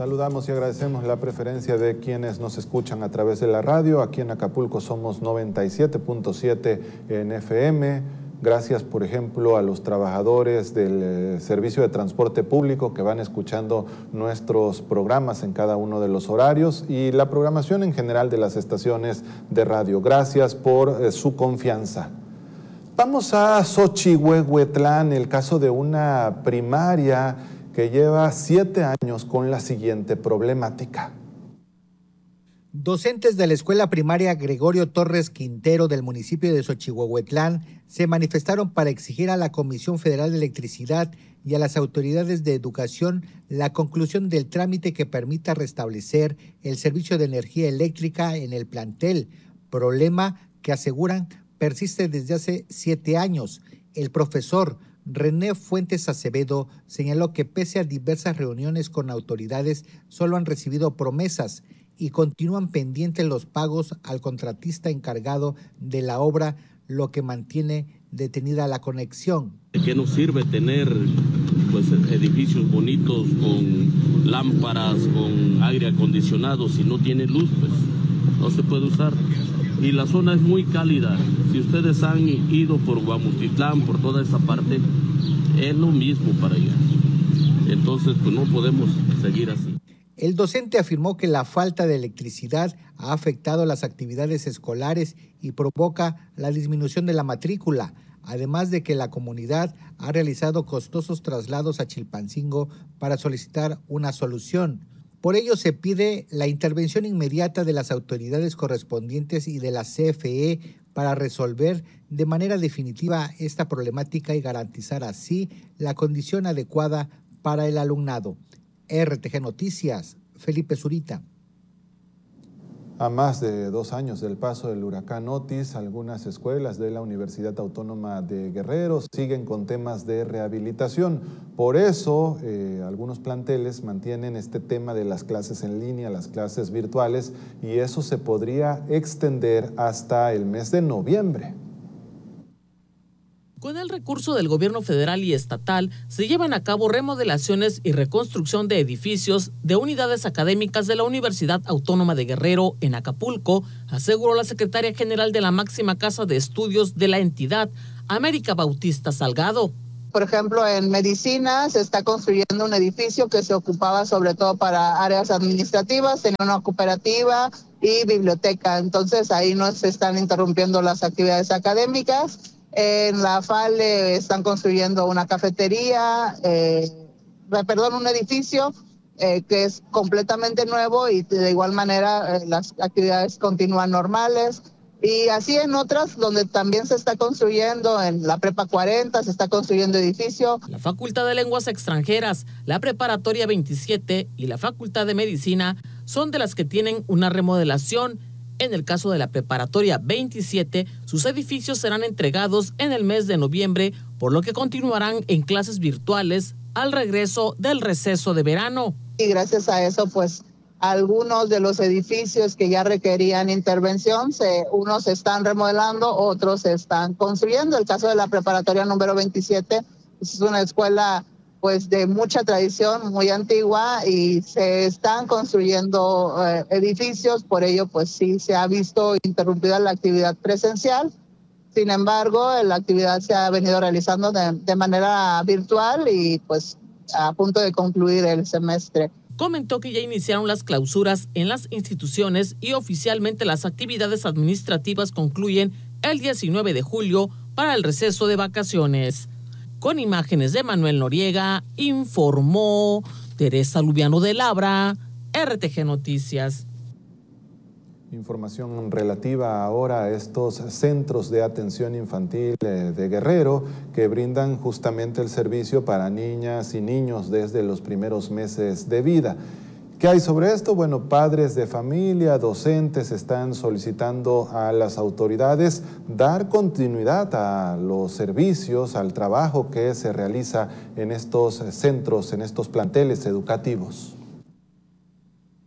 Saludamos y agradecemos la preferencia de quienes nos escuchan a través de la radio. Aquí en Acapulco somos 97.7 en FM. Gracias, por ejemplo, a los trabajadores del servicio de transporte público que van escuchando nuestros programas en cada uno de los horarios y la programación en general de las estaciones de radio. Gracias por su confianza. Vamos a Xochihuehuetlán, el caso de una primaria que lleva 7 años con la siguiente problemática. Docentes de la escuela primaria Gregorio Torres Quintero del municipio de Xochihuehuetlán se manifestaron para exigir a la Comisión Federal de Electricidad y a las autoridades de educación la conclusión del trámite que permita restablecer el servicio de energía eléctrica en el plantel, problema que aseguran persiste desde hace 7 años. El profesor René Fuentes Acevedo señaló que pese a diversas reuniones con autoridades, solo han recibido promesas y continúan pendientes los pagos al contratista encargado de la obra, lo que mantiene detenida la conexión. ¿De qué nos sirve tener edificios bonitos con lámparas, con aire acondicionado si no tiene luz? Pues no se puede usar. Y la zona es muy cálida. Si ustedes han ido por Guamutitlán, por toda esa parte, es lo mismo para allá. Entonces, pues no podemos seguir así. El docente afirmó que la falta de electricidad ha afectado las actividades escolares y provoca la disminución de la matrícula, además de que la comunidad ha realizado costosos traslados a Chilpancingo para solicitar una solución. Por ello se pide la intervención inmediata de las autoridades correspondientes y de la CFE para resolver de manera definitiva esta problemática y garantizar así la condición adecuada para el alumnado. RTG Noticias, Felipe Zurita. A más de 2 años del paso del huracán Otis, algunas escuelas de la Universidad Autónoma de Guerrero siguen con temas de rehabilitación. Por eso, algunos planteles mantienen este tema de las clases en línea, las clases virtuales, y eso se podría extender hasta el mes de noviembre. Con el recurso del gobierno federal y estatal, se llevan a cabo remodelaciones y reconstrucción de edificios de unidades académicas de la Universidad Autónoma de Guerrero en Acapulco, aseguró la secretaria general de la máxima casa de estudios de la entidad, América Bautista Salgado. Por ejemplo, en medicina se está construyendo un edificio que se ocupaba sobre todo para áreas administrativas, tenía una cooperativa y biblioteca, entonces ahí no se están interrumpiendo las actividades académicas. En la FALE están construyendo una cafetería, un edificio que es completamente nuevo y de igual manera las actividades continúan normales. Y así en otras donde también se está construyendo, en la Prepa 40 se está construyendo edificio. La Facultad de Lenguas Extranjeras, la Preparatoria 27 y la Facultad de Medicina son de las que tienen una remodelación. En el caso de la Preparatoria 27, sus edificios serán entregados en el mes de noviembre, por lo que continuarán en clases virtuales al regreso del receso de verano. Y gracias a eso, pues, algunos de los edificios que ya requerían intervención, unos se están remodelando, otros se están construyendo. El caso de la Preparatoria número 27, pues, es una escuela pues de mucha tradición, muy antigua, y se están construyendo edificios, por ello pues sí se ha visto interrumpida la actividad presencial. Sin embargo, la actividad se ha venido realizando de manera virtual y pues a punto de concluir el semestre. Comentó que ya iniciaron las clausuras en las instituciones y oficialmente las actividades administrativas concluyen el 19 de julio para el receso de vacaciones. Con imágenes de Manuel Noriega, informó Teresa Lubiano de Labra, RTG Noticias. Información relativa ahora a estos centros de atención infantil de Guerrero que brindan justamente el servicio para niñas y niños desde los primeros meses de vida. ¿Qué hay sobre esto? Bueno, padres de familia, docentes están solicitando a las autoridades dar continuidad a los servicios, al trabajo que se realiza en estos centros, en estos planteles educativos.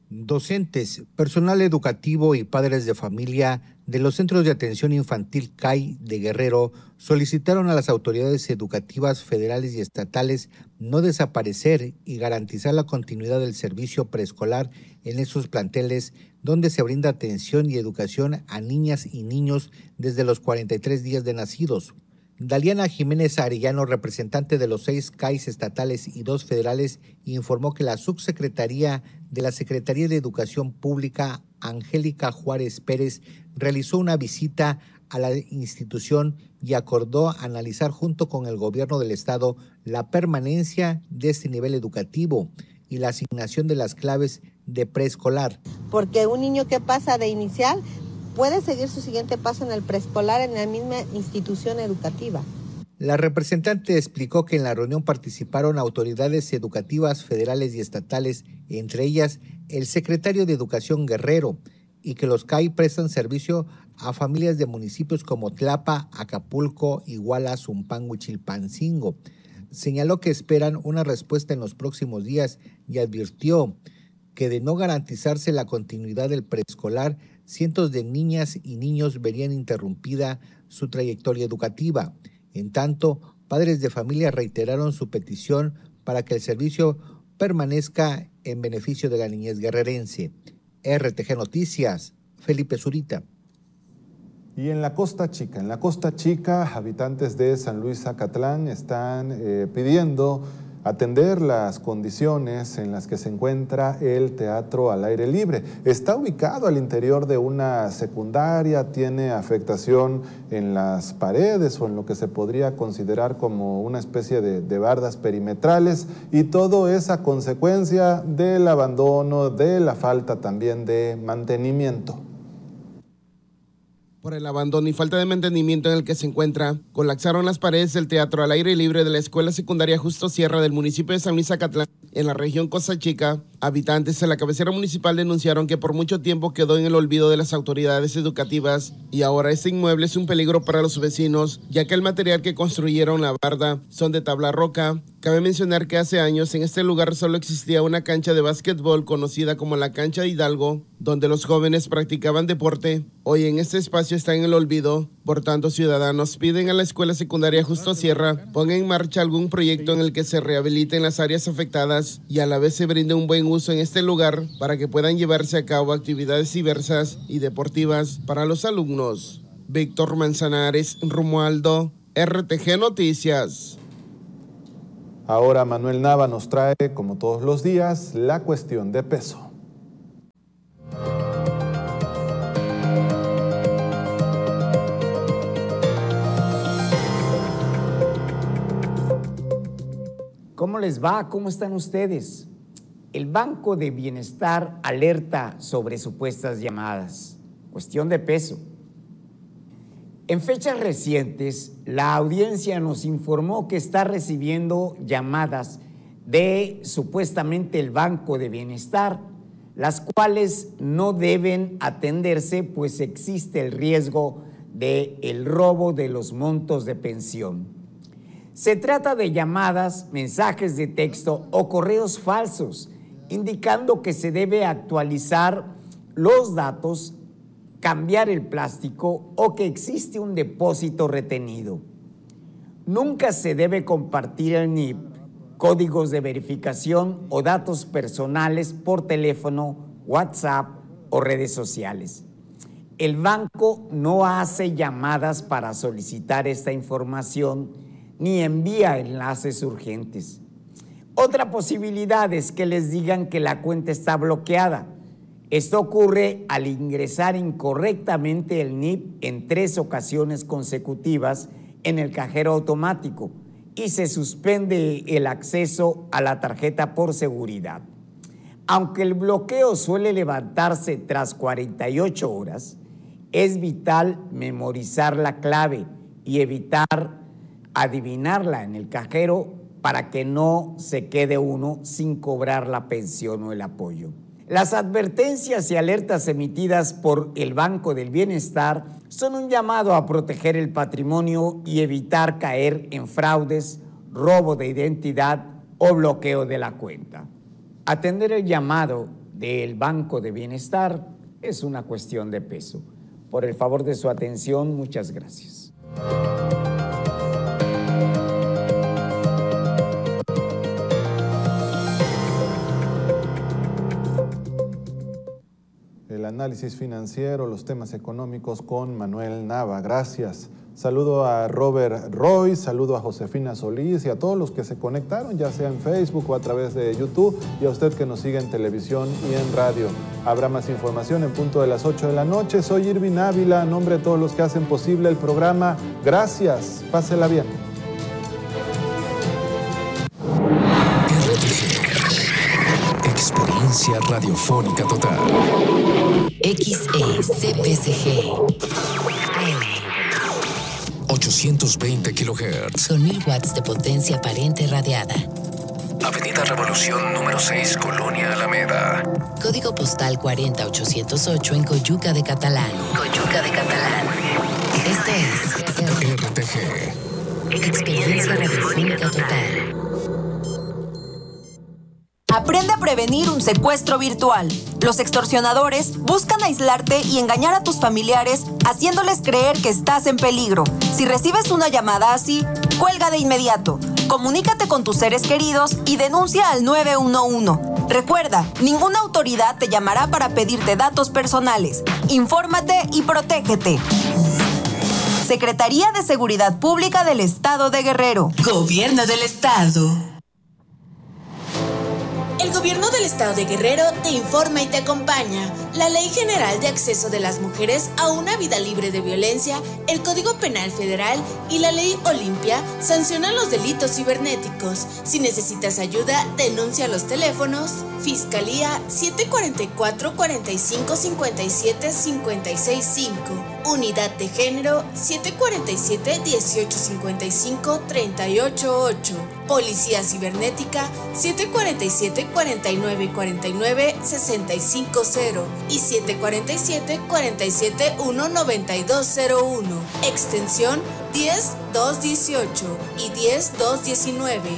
Docentes, personal educativo y padres de familia de los Centros de Atención Infantil CAI de Guerrero solicitaron a las autoridades educativas federales y estatales no desaparecer y garantizar la continuidad del servicio preescolar en esos planteles donde se brinda atención y educación a niñas y niños desde los 43 días de nacidos. Daliana Jiménez Arellano, representante de los 6 CAIs estatales y 2 federales, informó que la subsecretaría de la Secretaría de Educación Pública, Angélica Juárez Pérez, realizó una visita a la institución y acordó analizar junto con el gobierno del estado la permanencia de este nivel educativo y la asignación de las claves de preescolar. Porque un niño que pasa de inicial puede seguir su siguiente paso en el preescolar en la misma institución educativa. La representante explicó que en la reunión participaron autoridades educativas federales y estatales, entre ellas el secretario de Educación Guerrero, y que los CAI prestan servicio a familias de municipios como Tlapa, Acapulco, Iguala, Zumpango y Chilpancingo. Señaló que esperan una respuesta en los próximos días y advirtió que de no garantizarse la continuidad del preescolar, cientos de niñas y niños verían interrumpida su trayectoria educativa. En tanto, padres de familia reiteraron su petición para que el servicio permanezca en beneficio de la niñez guerrerense. RTG Noticias, Felipe Zurita. Y en la Costa Chica, habitantes de San Luis Zacatlán están pidiendo atender las condiciones en las que se encuentra el teatro al aire libre. Está ubicado al interior de una secundaria, tiene afectación en las paredes o en lo que se podría considerar como una especie de bardas perimetrales, y todo es a consecuencia del abandono, de la falta también de mantenimiento. Por el abandono y falta de mantenimiento en el que se encuentra, colapsaron las paredes del teatro al aire libre de la escuela secundaria Justo Sierra del municipio de San Luis Zacatlán, en la región Costa Chica. Habitantes de la cabecera municipal denunciaron que por mucho tiempo quedó en el olvido de las autoridades educativas y ahora este inmueble es un peligro para los vecinos, ya que el material que construyeron la barda son de tabla roca. Cabe mencionar que hace años en este lugar solo existía una cancha de básquetbol conocida como la Cancha de Hidalgo, donde los jóvenes practicaban deporte. Hoy en este espacio está en el olvido. Por tanto, ciudadanos piden a la escuela secundaria Justo Sierra ponga en marcha algún proyecto en el que se rehabiliten las áreas afectadas y a la vez se brinde un buen uso en este lugar para que puedan llevarse a cabo actividades diversas y deportivas para los alumnos. Víctor Manzanares, Romualdo, RTG Noticias. Ahora Manuel Nava nos trae, como todos los días, la cuestión de peso. ¿Cómo les va? ¿Cómo están ustedes? El Banco de Bienestar alerta sobre supuestas llamadas. Cuestión de peso. En fechas recientes, la audiencia nos informó que está recibiendo llamadas de supuestamente el Banco de Bienestar, las cuales no deben atenderse, pues existe el riesgo de el robo de los montos de pensión. Se trata de llamadas, mensajes de texto o correos falsos, indicando que se debe actualizar los datos, cambiar el plástico o que existe un depósito retenido. Nunca se debe compartir el NIP, códigos de verificación o datos personales por teléfono, WhatsApp o redes sociales. El banco no hace llamadas para solicitar esta información ni envía enlaces urgentes. Otra posibilidad es que les digan que la cuenta está bloqueada. Esto ocurre al ingresar incorrectamente el NIP en 3 ocasiones consecutivas en el cajero automático y se suspende el acceso a la tarjeta por seguridad. Aunque el bloqueo suele levantarse tras 48 horas, es vital memorizar la clave y evitar adivinarla en el cajero para que no se quede uno sin cobrar la pensión o el apoyo. Las advertencias y alertas emitidas por el Banco del Bienestar son un llamado a proteger el patrimonio y evitar caer en fraudes, robo de identidad o bloqueo de la cuenta. Atender el llamado del Banco de Bienestar es una cuestión de peso. Por el favor de su atención, muchas gracias. El análisis financiero, los temas económicos con Manuel Nava. Gracias. Saludo a Robert Roy, saludo a Josefina Solís y a todos los que se conectaron, ya sea en Facebook o a través de YouTube, y a usted que nos sigue en televisión y en radio. Habrá más información en punto de las 8 de la noche. Soy Irvin Ávila, en nombre de todos los que hacen posible el programa. Gracias, pásela bien. Experiencia radiofónica total. XECPSG AM 820 kHz. con 1000 watts de potencia aparente radiada. Avenida Revolución número 6, Colonia Alameda. Código postal 40808 en Coyuca de Catalán. Coyuca de Catalán. Esto es RTG. Experiencia radiofónica total. Aprende a prevenir un secuestro virtual. Los extorsionadores buscan aislarte y engañar a tus familiares, haciéndoles creer que estás en peligro. Si recibes una llamada así, cuelga de inmediato. Comunícate con tus seres queridos y denuncia al 911. Recuerda, ninguna autoridad te llamará para pedirte datos personales. Infórmate y protégete. Secretaría de Seguridad Pública del Estado de Guerrero. Gobierno del Estado. El Gobierno del Estado de Guerrero te informa y te acompaña. La Ley General de Acceso de las Mujeres a una Vida Libre de Violencia, el Código Penal Federal y la Ley Olimpia sancionan los delitos cibernéticos. Si necesitas ayuda, denuncia a los teléfonos Fiscalía 744-4557-565, Unidad de Género 747-1855-388, Policía Cibernética 747-4949-650 y 747-471-9201, extensión 10218 y 10219.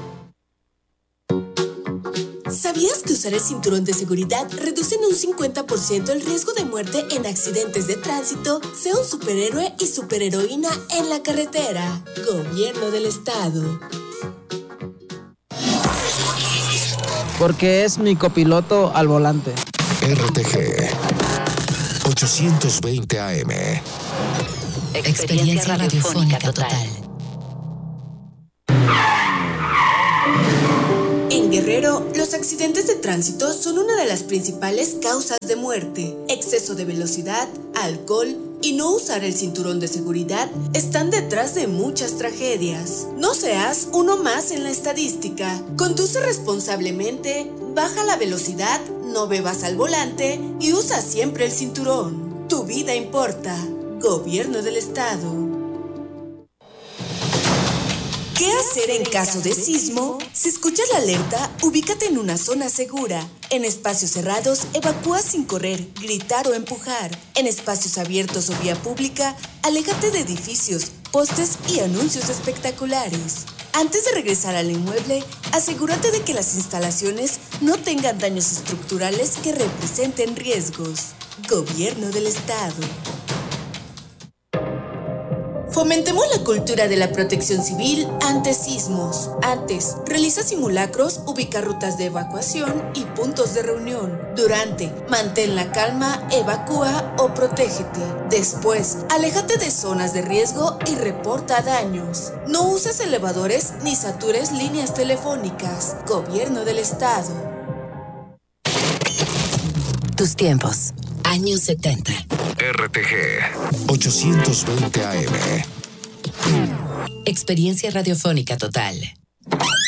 ¿Sabías que usar el cinturón de seguridad reduce en un 50% el riesgo de muerte en accidentes de tránsito? Sé un superhéroe y superheroína en la carretera. Gobierno del Estado. Porque es mi copiloto al volante. RTG 820 AM. Experiencia radiofónica total. En Guerrero, los accidentes de tránsito son una de las principales causas de muerte. Exceso de velocidad, alcohol y no usar el cinturón de seguridad están detrás de muchas tragedias. No seas uno más en la estadística. Conduce responsablemente, baja la velocidad, no bebas al volante y usa siempre el cinturón. Tu vida importa. Gobierno del Estado. ¿Qué hacer en caso de sismo? Si escuchas la alerta, ubícate en una zona segura. En espacios cerrados, evacúa sin correr, gritar o empujar. En espacios abiertos o vía pública, aléjate de edificios, postes y anuncios espectaculares. Antes de regresar al inmueble, asegúrate de que las instalaciones no tengan daños estructurales que representen riesgos. Gobierno del Estado. Fomentemos la cultura de la protección civil ante sismos. Antes, realiza simulacros, ubica rutas de evacuación y puntos de reunión. Durante, mantén la calma, evacúa o protégete. Después, aléjate de zonas de riesgo y reporta daños. No uses elevadores ni satures líneas telefónicas. Gobierno del Estado. Tus tiempos. Años 70. RTG 820 AM. Experiencia radiofónica total.